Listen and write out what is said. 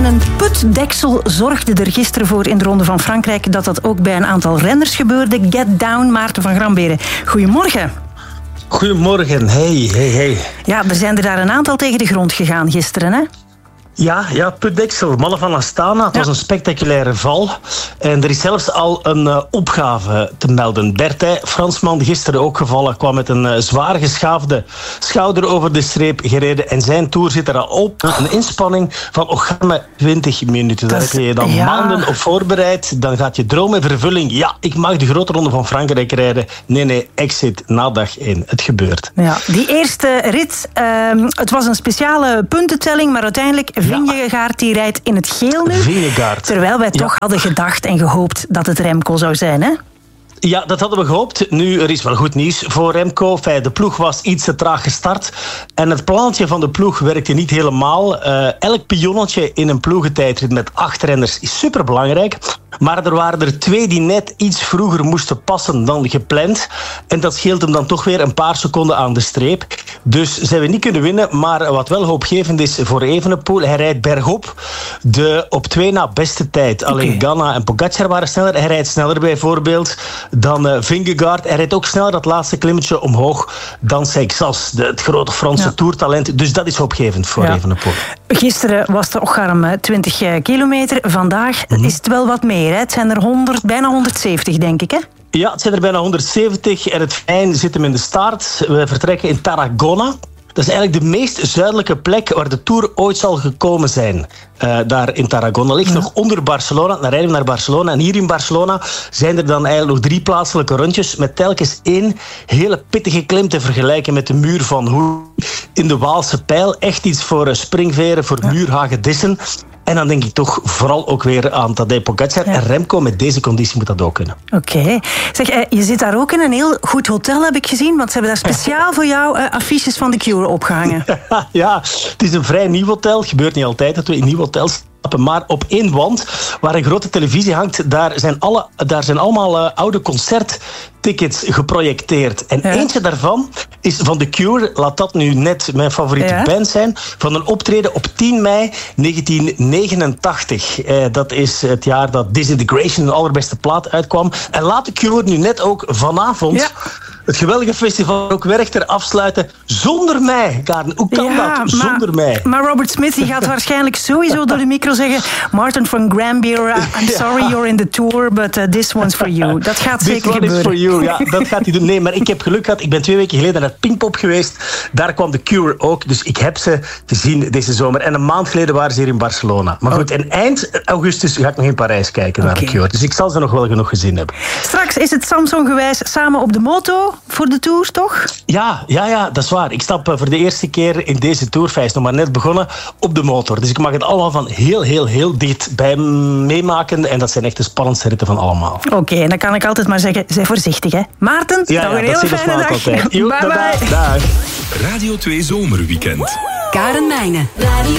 een putdeksel zorgde er gisteren voor in de Ronde van Frankrijk dat dat ook bij een aantal renners gebeurde. Get down, Maarten van Gramberen. Goedemorgen. Goedemorgen, hey. Ja, er zijn er daar een aantal tegen de grond gegaan gisteren, hè? Ja, putdeksel, mannen van Astana. Het was een spectaculaire val. En er is zelfs al een opgave te melden. Bertij, Fransman, gisteren ook gevallen, kwam met een zwaar geschaafde schouder over de streep gereden. En zijn toer zit er al op. Een inspanning van ochtend 20 minuten. Daar heb je dan maanden op voorbereid. Dan gaat je droom in vervulling. Ja, ik mag de grote Ronde van Frankrijk rijden. Nee, exit na dag 1. Het gebeurt. Ja, die eerste rit, het was een speciale puntentelling, maar uiteindelijk Vingegaard die rijdt in het geel nu. Vingegaard. Terwijl wij toch hadden gedacht en gehoopt dat het Remco zou zijn, hè? Ja, dat hadden we gehoopt. Nu, er is wel goed nieuws voor Remco. De ploeg was iets te traag gestart. En het plannetje van de ploeg werkte niet helemaal. Elk pionnetje in een ploegentijdrit met 8 renners is superbelangrijk. Maar er waren er 2 die net iets vroeger moesten passen dan gepland. En dat scheelt hem dan toch weer een paar seconden aan de streep. Dus ze hebben niet kunnen winnen. Maar wat wel hoopgevend is voor Evenepoel, hij rijdt bergop de op 2 na beste tijd. Alleen Ganna en Pogacar waren sneller. Hij rijdt sneller bijvoorbeeld dan Vingegaard. Hij rijdt ook sneller dat laatste klimmetje omhoog dan Seixas, het grote Franse toertalent. Dus dat is hoopgevend voor Evenepoel. Gisteren was het arm 20 kilometer. Vandaag is het wel wat meer. Hè? Het zijn er bijna 170, denk ik, hè? Ja, het zijn er bijna 170 en het fijn zit hem in de staart. We vertrekken in Tarragona. Dat is eigenlijk de meest zuidelijke plek waar de Tour ooit zal gekomen zijn. Daar in Tarragona. Ligt nog onder Barcelona. Dan rijden we naar Barcelona. En hier in Barcelona zijn er dan eigenlijk nog 3 plaatselijke rondjes met telkens 1 hele pittige klim te vergelijken met de muur van Hoei in de Waalse Pijl. Echt iets voor springveren, voor muurhagedissen. En dan denk ik toch vooral ook weer aan Tadej Pogacar. En Remco met deze conditie moet dat ook kunnen. Oké. Zeg, je zit daar ook in een heel goed hotel, heb ik gezien. Want ze hebben daar speciaal voor jou affiches van The Cure opgehangen. Ja, het is een vrij nieuw hotel. Het gebeurt niet altijd dat we in nieuw hotels stappen. Maar op 1 wand, waar een grote televisie hangt, daar zijn allemaal oude concerttickets geprojecteerd. En eentje daarvan is van The Cure. Laat dat nu net mijn favoriete band zijn. Van een optreden op 10 mei 1989. Dat is het jaar dat Disintegration, de allerbeste plaat, uitkwam. En laat The Cure nu net ook vanavond het geweldige festival ook Werchter afsluiten zonder mij. Karen, hoe kan dat? Zonder mij. Maar Robert Smith die gaat waarschijnlijk sowieso door de micro zeggen: Martin van Gramberen, I'm sorry you're in the tour, but this one's for you. Dat gaat zeker gebeuren. This one is for you, ja. Dat gaat hij doen. Nee, maar ik heb geluk gehad. Ik ben 2 weken geleden naar Pinkpop geweest. Daar kwam The Cure ook. Dus ik heb ze gezien deze zomer. En een maand geleden waren ze hier in Barcelona. Maar goed, en eind augustus ga ik nog in Parijs kijken naar The Cure. Dus ik zal ze nog wel genoeg gezien hebben. Straks is het Samsung-gewijs samen op de moto voor de Tour, toch? Ja, dat is waar. Ik stap voor de eerste keer in deze Tour, is nog maar net begonnen, op de motor. Dus ik mag het allemaal van heel dicht bij meemaken. En dat zijn echt de spannendste ritten van allemaal. Oké, en dan kan ik altijd maar zeggen, zij voorzichtig, hè. Maarten, nog een hele fijne dag. Bye bye. Radio 2 Zomerweekend. Karen Mijnen.